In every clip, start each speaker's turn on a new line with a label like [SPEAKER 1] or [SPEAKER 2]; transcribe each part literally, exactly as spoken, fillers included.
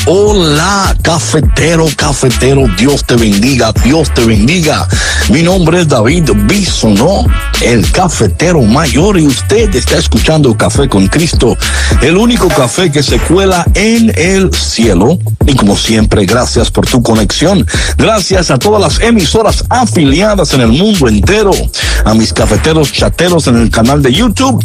[SPEAKER 1] Hola, cafetero, cafetero, Dios te bendiga, Dios te bendiga. Mi nombre es David Bisonó, el cafetero mayor, y usted está escuchando Café con Cristo, el único café que se cuela en el cielo. Y como siempre, gracias por tu conexión. Gracias a todas las emisoras afiliadas en el mundo entero, a mis cafeteros chateros en el canal de YouTube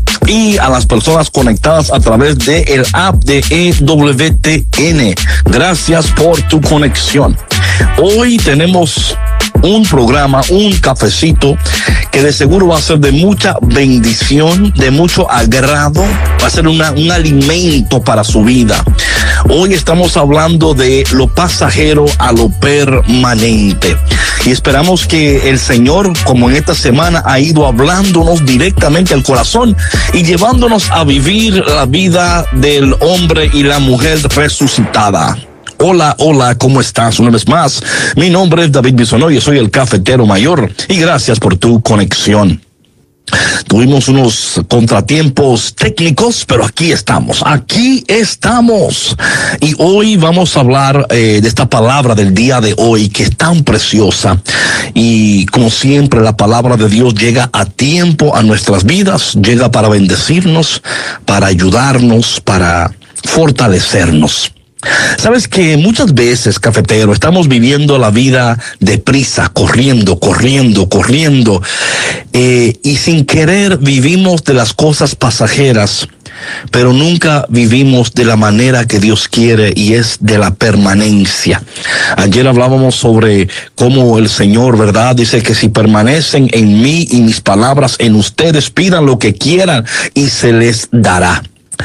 [SPEAKER 1] y a las personas conectadas a través de el app de E W T N. Gracias por tu conexión. Hoy tenemos un programa, un cafecito que de seguro va a ser de mucha bendición, de mucho agrado, va a ser una, un alimento para su vida. Hoy estamos hablando de lo pasajero a lo permanente. Y esperamos que el Señor, como en esta semana, ha ido hablándonos directamente al corazón y llevándonos a vivir la vida del hombre y la mujer resucitada. Hola, hola, ¿cómo estás? Una vez más, mi nombre es David Bisonó, yo soy el cafetero mayor y gracias por tu conexión. Tuvimos unos contratiempos técnicos, pero aquí estamos, aquí estamos. Y hoy vamos a hablar eh, de esta palabra del día de hoy, que es tan preciosa. Y como siempre, la palabra de Dios llega a tiempo a nuestras vidas, llega para bendecirnos, para ayudarnos, para fortalecernos. Sabes que muchas veces, cafetero, estamos viviendo la vida deprisa, corriendo, corriendo, corriendo, eh, y sin querer vivimos de las cosas pasajeras, pero nunca vivimos de la manera que Dios quiere, y es de la permanencia. Ayer hablábamos sobre cómo el Señor, ¿verdad? Dice que si permanecen en mí y mis palabras en ustedes, pidan lo que quieran y se les dará.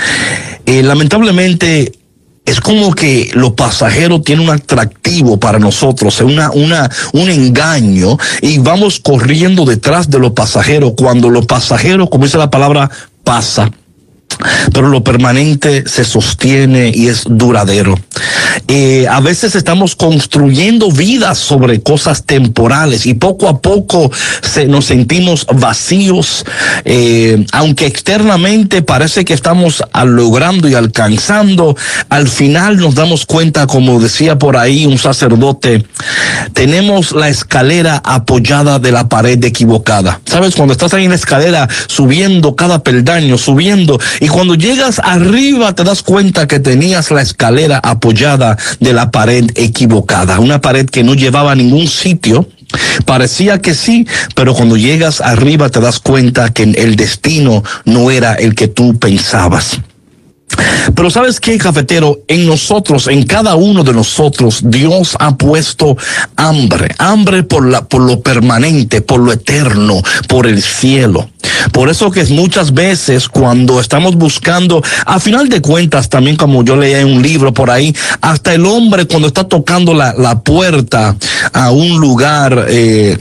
[SPEAKER 1] Eh, lamentablemente, es como que lo pasajero tiene un atractivo para nosotros, una, una, un engaño, y vamos corriendo detrás de lo pasajero, cuando lo pasajero, como dice la palabra, pasa. Pero lo permanente se sostiene y es duradero. Eh, a veces estamos construyendo vidas sobre cosas temporales y poco a poco se, nos sentimos vacíos, eh, aunque externamente parece que estamos logrando y alcanzando. Al final nos damos cuenta, como decía por ahí un sacerdote, tenemos la escalera apoyada de la pared equivocada. ¿Sabes? Cuando estás ahí en la escalera subiendo cada peldaño, subiendo, y cuando llegas arriba te das cuenta que tenías la escalera apoyada de la pared equivocada, una pared que no llevaba a ningún sitio. Parecía que sí, pero cuando llegas arriba te das cuenta que el destino no era el que tú pensabas. Pero ¿sabes qué, cafetero? En nosotros, en cada uno de nosotros, Dios ha puesto hambre, hambre por la, por lo permanente, por lo eterno, por el cielo. Por eso que muchas veces cuando estamos buscando, a final de cuentas, también como yo leí en un libro por ahí, hasta el hombre cuando está tocando la, la puerta a un lugar eh,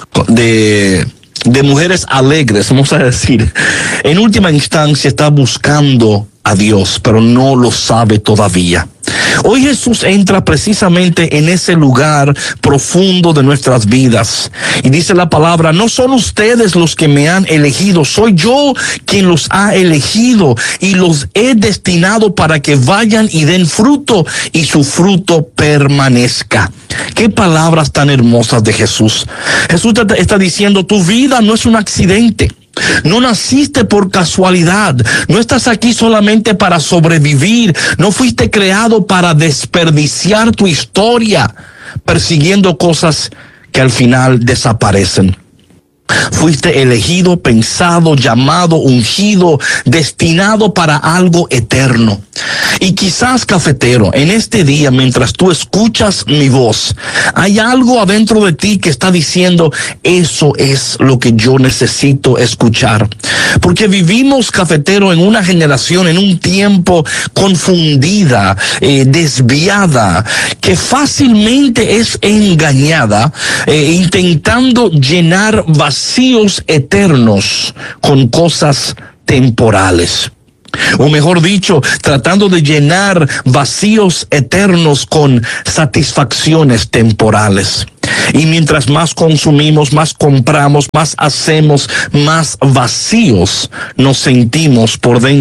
[SPEAKER 1] de... de mujeres alegres, vamos a decir, en última instancia está buscando a Dios, pero no lo sabe todavía. Hoy Jesús entra precisamente en ese lugar profundo de nuestras vidas y dice la palabra: no son ustedes los que me han elegido, soy yo quien los ha elegido y los he destinado para que vayan y den fruto y su fruto permanezca. Qué palabras tan hermosas de Jesús. Jesús te está diciendo: tu vida no es un accidente. No naciste por casualidad, no estás aquí solamente para sobrevivir, no fuiste creado para desperdiciar tu historia persiguiendo cosas que al final desaparecen. Fuiste elegido, pensado, llamado, ungido, destinado para algo eterno. Y quizás, cafetero, en este día, mientras tú escuchas mi voz, hay algo adentro de ti que está diciendo: eso es lo que yo necesito escuchar. Porque vivimos, cafetero, en una generación, en un tiempo confundida, eh, desviada, que fácilmente es engañada, eh, intentando llenar vacíos eternos con cosas temporales. O mejor dicho, tratando de llenar vacíos eternos con satisfacciones temporales. Y mientras más consumimos, más compramos, más hacemos, más vacíos nos sentimos por dentro.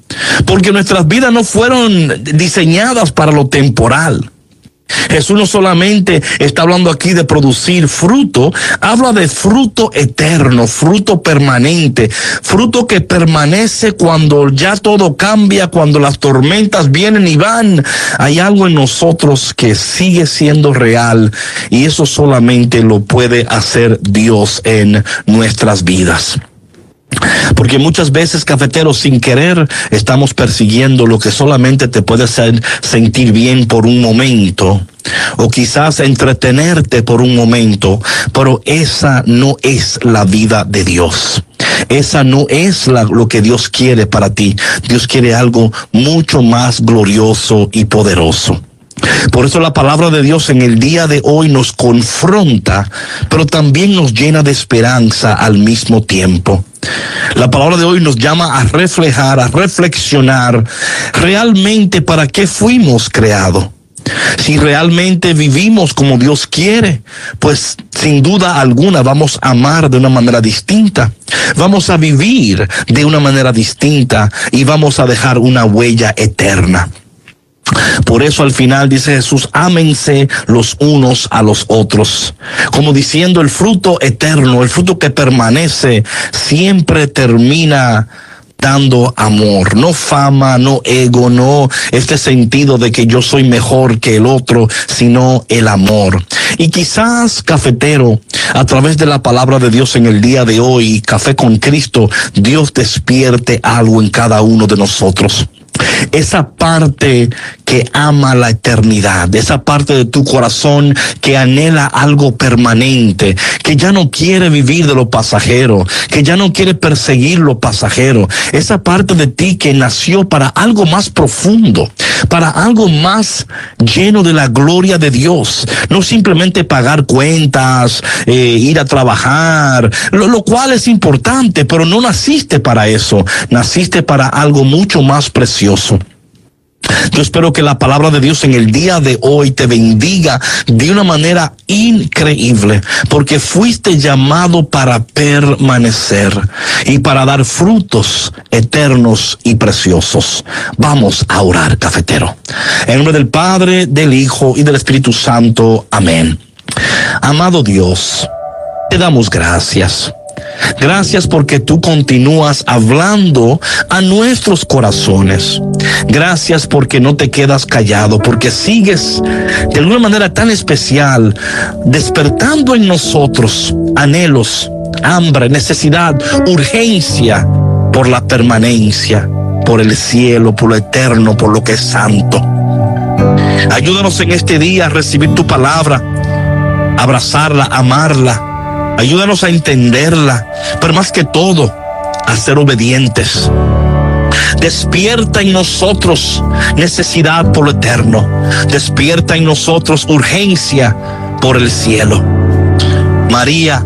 [SPEAKER 1] porque nuestras vidas no fueron diseñadas para lo temporal. Jesús no solamente está hablando aquí de producir fruto, habla de fruto eterno, fruto permanente, fruto que permanece cuando ya todo cambia, cuando las tormentas vienen y van. Hay algo en nosotros que sigue siendo real, y eso solamente lo puede hacer Dios en nuestras vidas. Porque muchas veces, cafeteros, sin querer, estamos persiguiendo lo que solamente te puede hacer sentir bien por un momento, o quizás entretenerte por un momento, pero esa no es la vida de Dios. Esa no es la, lo que Dios quiere para ti. Dios quiere algo mucho más glorioso y poderoso. Por eso la palabra de Dios en el día de hoy nos confronta, pero también nos llena de esperanza al mismo tiempo. La palabra de hoy nos llama a reflejar, a reflexionar realmente para qué fuimos creados. Si realmente vivimos como Dios quiere, pues sin duda alguna vamos a amar de una manera distinta, vamos a vivir de una manera distinta y vamos a dejar una huella eterna. Por eso al final dice Jesús, ámense los unos a los otros, como diciendo el fruto eterno, el fruto que permanece, siempre termina dando amor, no fama, no ego, no este sentido de que yo soy mejor que el otro, sino el amor. Y quizás, cafetero, a través de la palabra de Dios en el día de hoy, Café con Cristo, Dios despierte algo en cada uno de nosotros. Esa parte que ama la eternidad, esa parte de tu corazón que anhela algo permanente, que ya no quiere vivir de lo pasajero, que ya no quiere perseguir lo pasajero, esa parte de ti que nació para algo más profundo, para algo más lleno de la gloria de Dios, no simplemente pagar cuentas, eh, ir a trabajar, lo, lo cual es importante, pero no naciste para eso, naciste para algo mucho más precioso. Yo espero que la palabra de Dios en el día de hoy te bendiga de una manera increíble, porque fuiste llamado para permanecer y para dar frutos eternos y preciosos. Vamos a orar, cafetero. En nombre del Padre, del Hijo y del Espíritu Santo. Amén. Amado Dios, te damos gracias. Gracias porque tú continúas hablando a nuestros corazones. Gracias porque no te quedas callado, porque sigues de alguna manera tan especial despertando en nosotros anhelos, hambre, necesidad, urgencia por la permanencia, por el cielo, por lo eterno, por lo que es santo. Ayúdanos en este día a recibir tu palabra, abrazarla, amarla. Ayúdanos a entenderla, pero más que todo, a ser obedientes. Despierta en nosotros necesidad por lo eterno. Despierta en nosotros urgencia por el cielo. María,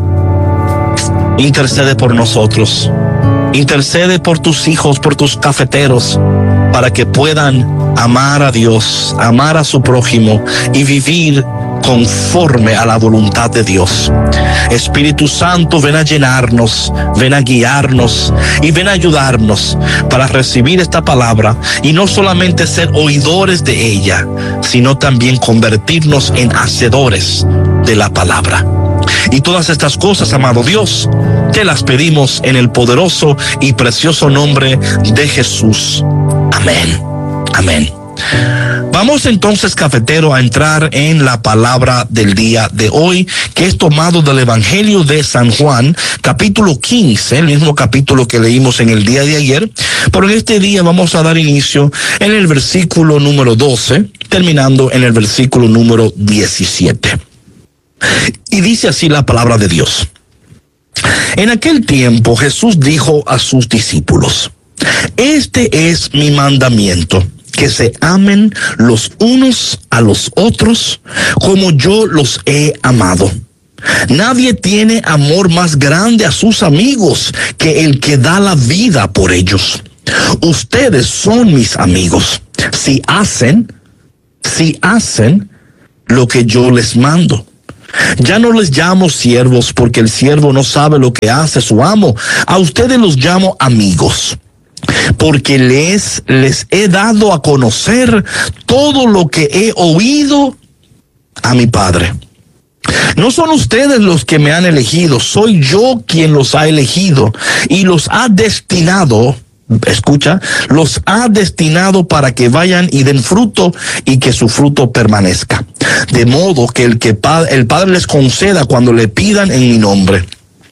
[SPEAKER 1] intercede por nosotros. Intercede por tus hijos, por tus cafeteros, para que puedan amar a Dios, amar a su prójimo y vivir conforme a la voluntad de Dios. Espíritu Santo, ven a llenarnos, ven a guiarnos y ven a ayudarnos para recibir esta palabra y no solamente ser oidores de ella, sino también convertirnos en hacedores de la palabra. Y todas estas cosas, amado Dios, te las pedimos en el poderoso y precioso nombre de Jesús. Amén. Amén. Vamos entonces, cafetero, a entrar en la palabra del día de hoy, que es tomado del Evangelio de San Juan, capítulo quince, el mismo capítulo que leímos en el día de ayer, pero en este día vamos a dar inicio en el versículo número doce, terminando en el versículo número diecisiete. Y dice así la palabra de Dios. En aquel tiempo Jesús dijo a sus discípulos: este es mi mandamiento, que se amen los unos a los otros como yo los he amado. Nadie tiene amor más grande a sus amigos que el que da la vida por ellos. Ustedes son mis amigos si hacen, si hacen lo que yo les mando. Ya no les llamo siervos, porque el siervo no sabe lo que hace su amo. A ustedes los llamo amigos, porque les, les he dado a conocer todo lo que he oído a mi Padre. No son ustedes los que me han elegido, soy yo quien los ha elegido y los ha destinado, escucha, los ha destinado para que vayan y den fruto y que su fruto permanezca. De modo que el que el Padre les conceda cuando le pidan en mi nombre.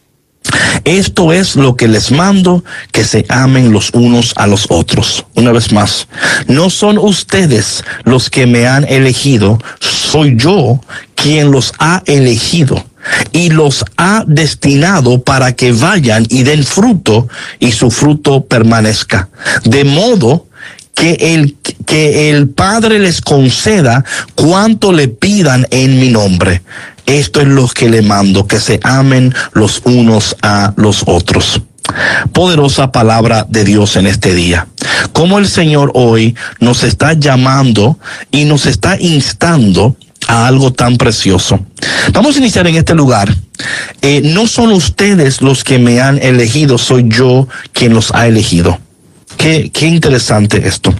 [SPEAKER 1] Esto es lo que les mando, que se amen los unos a los otros. Una vez más, no son ustedes los que me han elegido, soy yo quien los ha elegido y los ha destinado para que vayan y den fruto y su fruto permanezca. De modo que el, que el Padre les conceda cuanto le pidan en mi nombre. Esto es lo que le mando, que se amen los unos a los otros. Poderosa palabra de Dios en este día. Como el Señor hoy nos está llamando y nos está instando a algo tan precioso. Vamos a iniciar en este lugar. Eh, no son ustedes los que me han elegido, soy yo quien los ha elegido. Qué, qué interesante esto.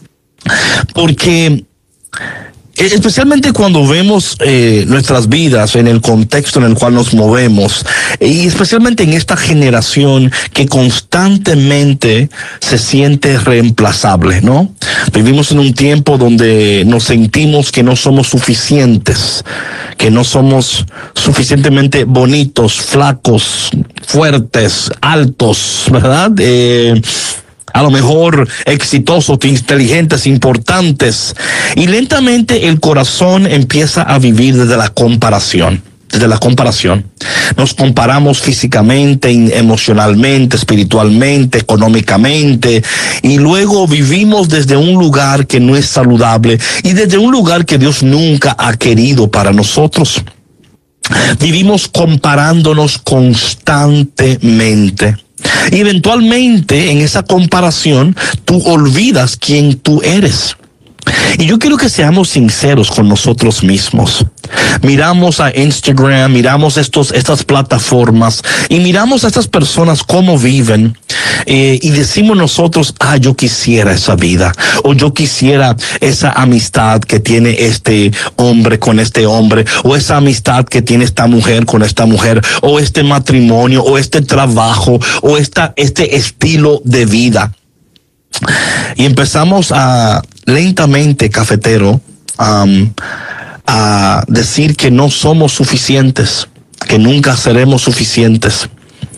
[SPEAKER 1] Porque especialmente cuando vemos eh, nuestras vidas en el contexto en el cual nos movemos, y especialmente en esta generación que constantemente se siente reemplazable, ¿no? Vivimos en un tiempo donde nos sentimos que no somos suficientes, que no somos suficientemente bonitos, flacos, fuertes, altos, ¿verdad? Eh, a lo mejor exitosos, inteligentes, importantes. Y lentamente el corazón empieza a vivir desde la comparación. Desde la comparación. Nos comparamos físicamente, emocionalmente, espiritualmente, económicamente, y luego vivimos desde un lugar que no es saludable y desde un lugar que Dios nunca ha querido para nosotros. Vivimos comparándonos constantemente. Y eventualmente en esa comparación tú olvidas quién tú eres. Y yo quiero que seamos sinceros con nosotros mismos. Miramos a Instagram, miramos estos, estas plataformas y miramos a estas personas cómo viven eh, y decimos nosotros, ah, yo quisiera esa vida, o yo quisiera esa amistad que tiene este hombre con este hombre, o esa amistad que tiene esta mujer con esta mujer, o este matrimonio, o este trabajo, o esta, este estilo de vida. Y empezamos a lentamente, cafetero, um, a decir que no somos suficientes, que nunca seremos suficientes.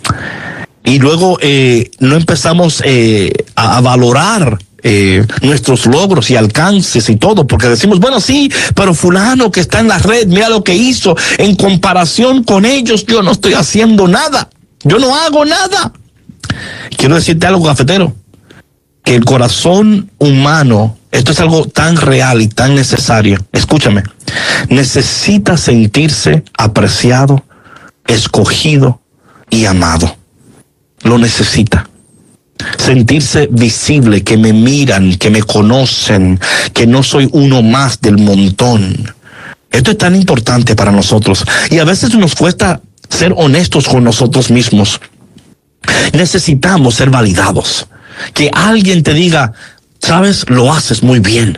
[SPEAKER 1] Y luego eh, no empezamos eh, a, a valorar eh, nuestros logros y alcances y todo, porque decimos, bueno, sí, pero fulano que está en la red, mira lo que hizo, en comparación con ellos yo no estoy haciendo nada, yo no hago nada. Quiero decirte algo, cafetero, que el corazón humano, esto es algo tan real y tan necesario, escúchame, necesita sentirse apreciado, escogido y amado. Lo necesita. Sentirse visible, que me miran, que me conocen, que no soy uno más del montón. Esto es tan importante para nosotros y a veces nos cuesta ser honestos con nosotros mismos. Necesitamos ser validados. Que alguien te diga, sabes, lo haces muy bien.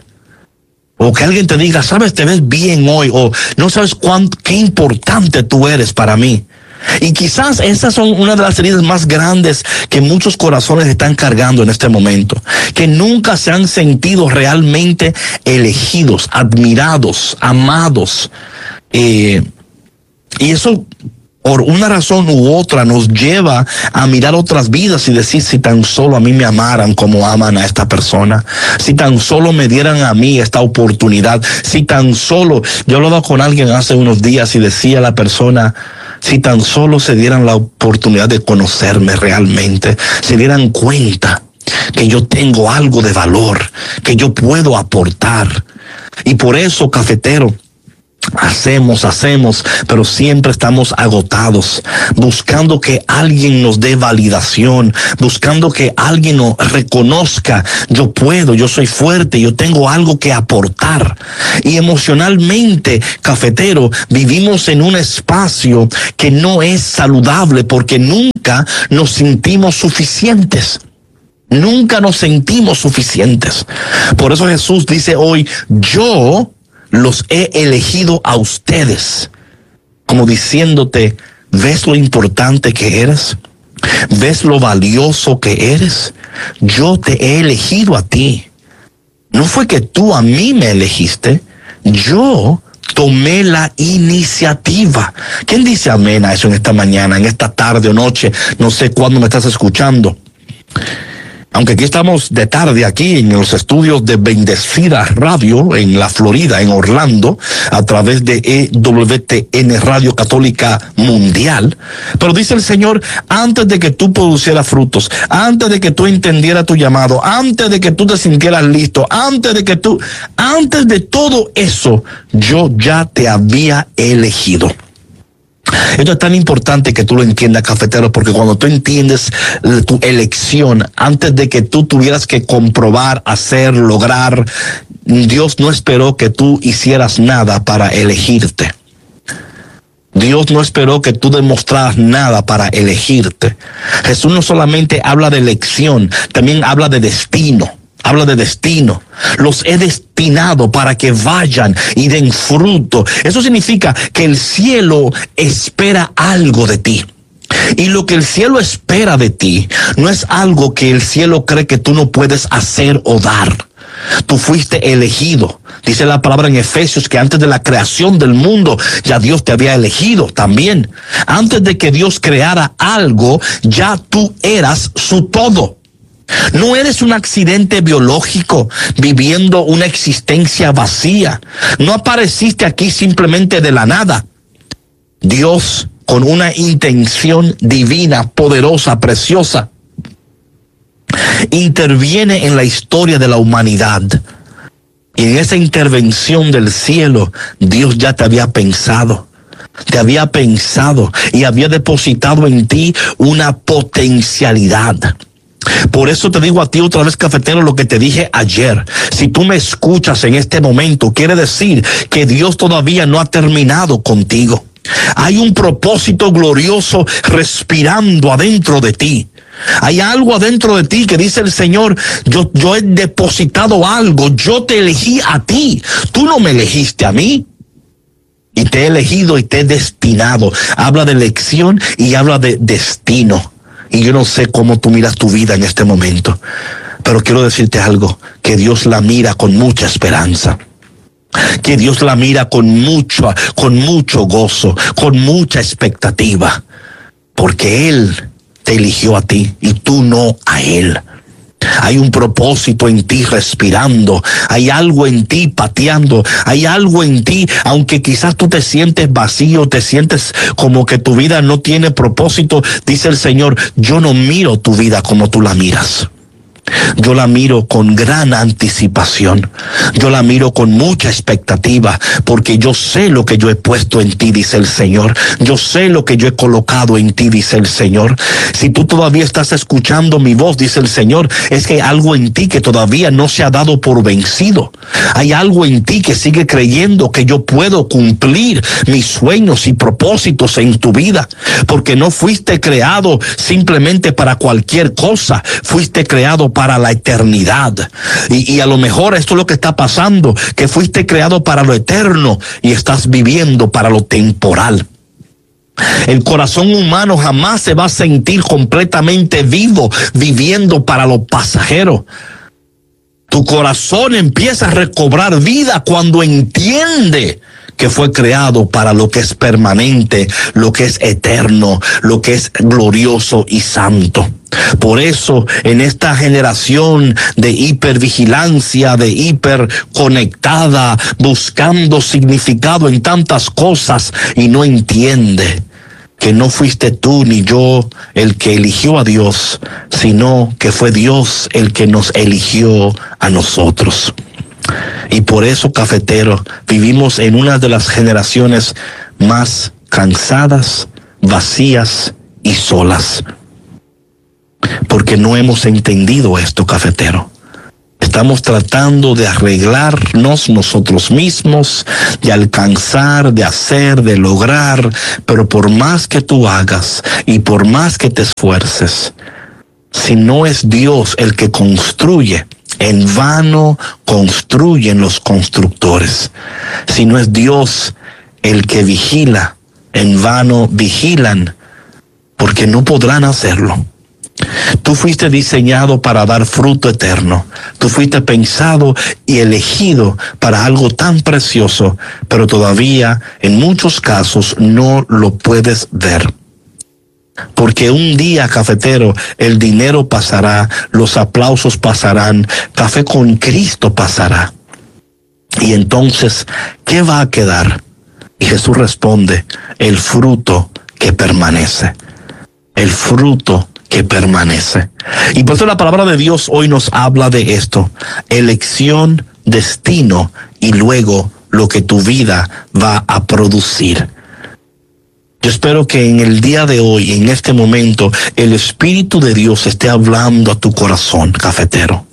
[SPEAKER 1] O que alguien te diga, sabes, te ves bien hoy. O no sabes cuánto, qué importante tú eres para mí. Y quizás esas son una de las heridas más grandes que muchos corazones están cargando en este momento. Que nunca se han sentido realmente elegidos, admirados, amados. Eh, y eso, por una razón u otra, nos lleva a mirar otras vidas y decir, si tan solo a mí me amaran como aman a esta persona, si tan solo me dieran a mí esta oportunidad, si tan solo, yo hablaba con alguien hace unos días y decía la persona, si tan solo se dieran la oportunidad de conocerme realmente, se dieran cuenta que yo tengo algo de valor, que yo puedo aportar. Y por eso, cafetero, Hacemos, hacemos, pero siempre estamos agotados, buscando que alguien nos dé validación, buscando que alguien nos reconozca, yo puedo, yo soy fuerte, yo tengo algo que aportar. Y emocionalmente, cafetero, vivimos en un espacio que no es saludable porque nunca nos sentimos suficientes. Nunca nos sentimos suficientes. Por eso Jesús dice hoy, yo los he elegido a ustedes. Como diciéndote, ¿ves lo importante que eres? ¿Ves lo valioso que eres? Yo te he elegido a ti. No fue que tú a mí me elegiste, yo tomé la iniciativa. ¿Quién dice amén a eso en esta mañana, en esta tarde o noche? No sé cuándo me estás escuchando. Aunque aquí estamos de tarde, aquí en los estudios de Bendecida Radio, en la Florida, en Orlando, a través de E W T N Radio Católica Mundial. Pero dice el Señor, antes de que tú producieras frutos, antes de que tú entendieras tu llamado, antes de que tú te sintieras listo, antes de que tú, antes de todo eso, yo ya te había elegido. Esto es tan importante que tú lo entiendas, cafetero, porque cuando tú entiendes tu elección, antes de que tú tuvieras que comprobar, hacer, lograr, Dios no esperó que tú hicieras nada para elegirte. Dios no esperó que tú demostraras nada para elegirte. Jesús no solamente habla de elección, también habla de destino. Habla de destino. Los he destinado para que vayan y den fruto. Eso significa que el cielo espera algo de ti. Y lo que el cielo espera de ti no es algo que el cielo cree que tú no puedes hacer o dar. Tú fuiste elegido. Dice la palabra en Efesios que antes de la creación del mundo ya Dios te había elegido también. Antes de que Dios creara algo, ya tú eras su todo. No eres un accidente biológico viviendo una existencia vacía. No apareciste aquí simplemente de la nada. Dios, con una intención divina, poderosa, preciosa, interviene en la historia de la humanidad. Y en esa intervención del cielo, Dios ya te había pensado. Te había pensado y había depositado en ti una potencialidad. Por eso te digo a ti otra vez, cafetero, lo que te dije ayer. Si tú me escuchas en este momento, quiere decir que Dios todavía no ha terminado contigo. Hay un propósito glorioso respirando adentro de ti. Hay algo adentro de ti que dice el Señor, yo, yo he depositado algo, yo te elegí a ti. Tú no me elegiste a mí. Y te he elegido y te he destinado. Habla de elección y habla de destino. Y yo no sé cómo tú miras tu vida en este momento, pero quiero decirte algo, que Dios la mira con mucha esperanza, que Dios la mira con mucho, con mucho gozo, con mucha expectativa, porque Él te eligió a ti y tú no a Él. Hay un propósito en ti respirando, hay algo en ti pateando, hay algo en ti, aunque quizás tú te sientes vacío, te sientes como que tu vida no tiene propósito, dice el Señor, yo no miro tu vida como tú la miras. Yo la miro con gran anticipación, yo la miro con mucha expectativa, porque yo sé lo que yo he puesto en ti, dice el Señor. Yo sé lo que yo he colocado en ti, dice el Señor. Si tú todavía estás escuchando mi voz, dice el Señor, es que hay algo en ti que todavía no se ha dado por vencido. Hay algo en ti que sigue creyendo que yo puedo cumplir mis sueños y propósitos en tu vida, porque no fuiste creado simplemente para cualquier cosa, fuiste creado para la eternidad. Y, y a lo mejor esto es lo que está pasando, que fuiste creado para lo eterno y estás viviendo para lo temporal. El corazón humano jamás se va a sentir completamente vivo viviendo para lo pasajero. Tu corazón empieza a recobrar vida cuando entiende que fue creado para lo que es permanente, lo que es eterno, lo que es glorioso y santo. Por eso, en esta generación de hipervigilancia, de hiperconectada, buscando significado en tantas cosas y no entiende que no fuiste tú ni yo el que eligió a Dios, sino que fue Dios el que nos eligió a nosotros. Y por eso, cafetero, vivimos en una de las generaciones más cansadas, vacías y solas. Porque no hemos entendido esto, cafetero. Estamos tratando de arreglarnos nosotros mismos, de alcanzar, de hacer, de lograr, pero por más que tú hagas y por más que te esfuerces, Si no es Dios el que construye, en vano construyen los constructores. Si no es Dios el que vigila, en vano vigilan, porque no podrán hacerlo. Tú fuiste diseñado para dar fruto eterno. Tú fuiste pensado y elegido para algo tan precioso, pero todavía en muchos casos no lo puedes ver. Porque un día, cafetero, el dinero pasará, los aplausos pasarán, Café con Cristo pasará. Y entonces, ¿qué va a quedar? Y Jesús responde, el fruto que permanece. El fruto que permanece. Y por eso la palabra de Dios hoy nos habla de esto. Elección, destino y luego lo que tu vida va a producir. Yo espero que en el día de hoy, en este momento, el Espíritu de Dios esté hablando a tu corazón, cafetero.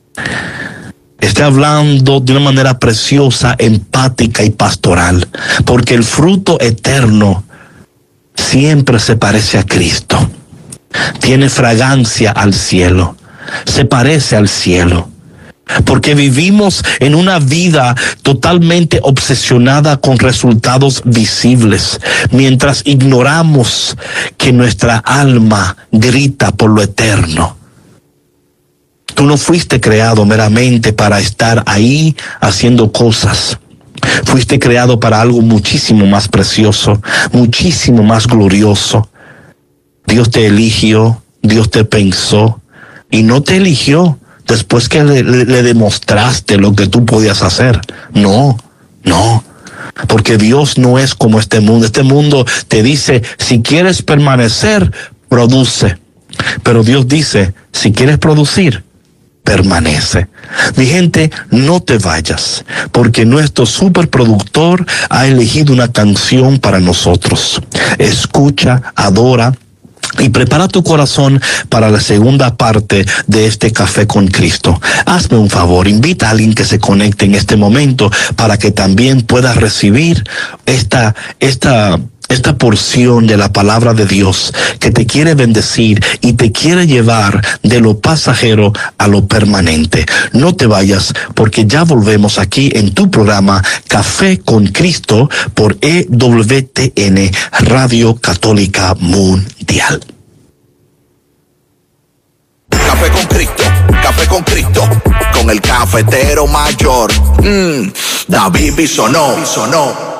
[SPEAKER 1] Esté hablando de una manera preciosa, empática y pastoral. Porque el fruto eterno siempre se parece a Cristo. Tiene fragancia al cielo. Se parece al cielo. Porque vivimos en una vida totalmente obsesionada con resultados visibles, mientras ignoramos que nuestra alma grita por lo eterno. Tú no fuiste creado meramente para estar ahí haciendo cosas. Fuiste creado para algo muchísimo más precioso, muchísimo más glorioso. Dios te eligió, Dios te pensó y no te eligió después que le, le, le demostraste lo que tú podías hacer. No, no. Porque Dios no es como este mundo. Este mundo te dice, si quieres permanecer, produce. Pero Dios dice, si quieres producir, permanece. Mi gente, no te vayas, porque nuestro superproductor ha elegido una canción para nosotros. Escucha, adora y prepara tu corazón para la segunda parte de este Café con Cristo. Hazme un favor, invita a alguien que se conecte en este momento para que también pueda recibir esta, esta, esta porción de la palabra de Dios que te quiere bendecir y te quiere llevar de lo pasajero a lo permanente. No te vayas, porque ya volvemos aquí en tu programa Café con Cristo por E W T N Radio Católica Mundial.
[SPEAKER 2] Café con Cristo, Café con Cristo, con el cafetero mayor, mm, David Bisonó, Bisonó.